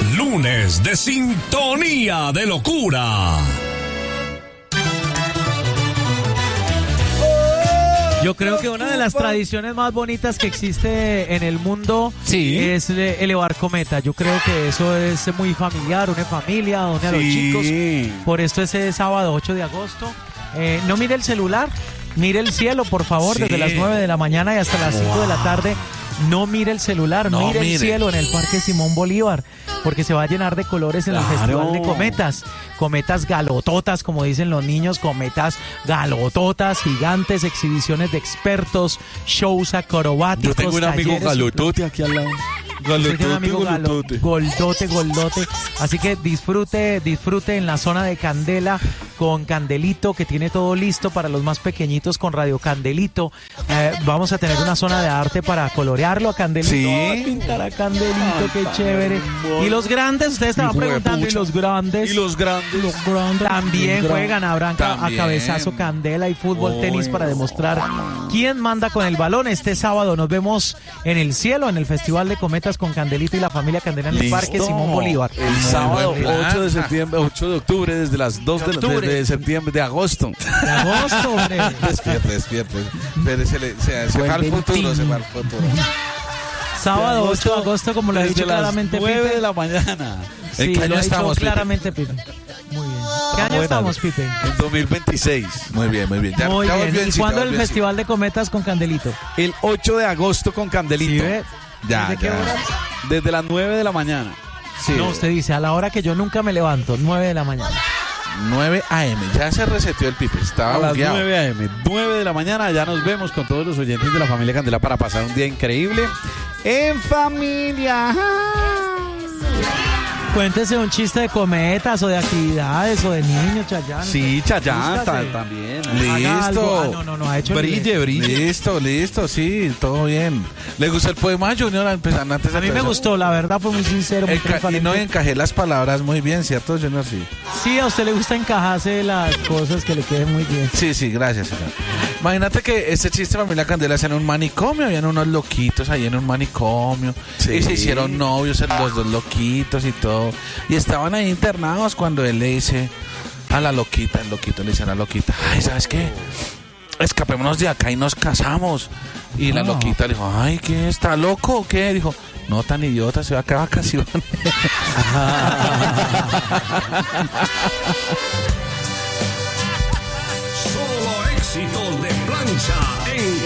lunes de sintonía de locura. Yo creo que una de las tradiciones más bonitas que existe en el mundo es elevar cometa. Yo creo que eso es muy familiar, une familia, une a los chicos. Por esto ese sábado 8 de agosto. No mire el celular, mire el cielo, por favor, desde las 9 de la mañana y hasta las 5 de la tarde. No mire el celular, mire el cielo en el Parque Simón Bolívar, porque se va a llenar de colores en el Festival de Cometas. Cometas galototas, como dicen los niños, cometas galototas, gigantes, exhibiciones de expertos, shows acrobáticos. Yo tengo un amigo galotote aquí al lado. Goldote. Así que disfrute en la zona de Candela con Candelito, que tiene todo listo para los más pequeñitos con Radio Candelito. Vamos a tener una zona de arte para colorearlo a Candelito. Sí. Pintar a Candelito, qué chévere. Y los grandes, ustedes estaban preguntando, ¿y los grandes? Los grandes También juegan, habrán a cabezazo, candela y fútbol, tenis para demostrar quién manda con el balón. Este sábado nos vemos en el cielo, en el Festival de Cometas con Candelito y la familia Candela en el Parque Simón Bolívar. El sábado 8 de septiembre, 8 de octubre, desde las 2 de septiembre, de agosto. De agosto, hombre. Despierte. Pero se va al futuro, Sábado 8 de agosto, como lo ha dicho claramente Pipe. 9 de la mañana. Sí, ¿En qué año lo ha dicho estamos, claramente Pipe? Muy bien. ¿Qué año estamos, Pipe? En 2026. Muy bien. Muy bien. ¿Y cuándo el Festival de Cometas con Candelito? El 8 de agosto con Candelito. ¿Sí, ¿Desde qué hora? Desde las 9 de la mañana. Sí. No, usted dice, a la hora que yo nunca me levanto, 9 de la mañana. 9 a.m. Ya se reseteó el Pipe. Estaba a las 9 a.m. 9 de la mañana. Ya nos vemos con todos los oyentes de la familia Candela para pasar un día increíble en familia. Cuéntese un chiste de cometas o de actividades o de niños, Chayanne. Sí, Chayanne también. Listo. No, ha hecho brille. Listo, sí, todo bien. ¿Le gustó el poema, Junior? A mí me gustó, la verdad, fue muy sincero. Y no encajé las palabras muy bien, ¿cierto, Junior? Sí, a usted le gusta encajarse las cosas que le queden muy bien. Sí, gracias, señor. Imagínate que este chiste de familia Candela es en un manicomio, habían unos loquitos ahí en un manicomio, y se hicieron novios los dos loquitos y todo, y estaban ahí internados cuando él le dice a la loquita, el loquito le dice a la loquita, ay, ¿sabes qué? Escapémonos de acá y nos casamos. Y la loquita le dijo, ay, ¿qué? ¿Está loco o qué? Dijo, no tan idiota, se va a quedar vacaciones. Solo éxitos de plancha en